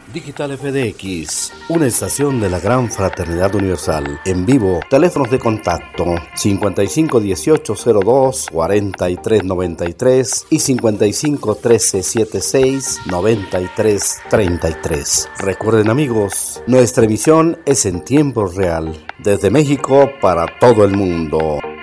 Digital FDX, una estación de la Gran Fraternidad Universal. En vivo, teléfonos de contacto 551802-4393 y 551376-9333. Recuerden, amigos, nuestra emisión es en tiempo real, desde México para todo el mundo.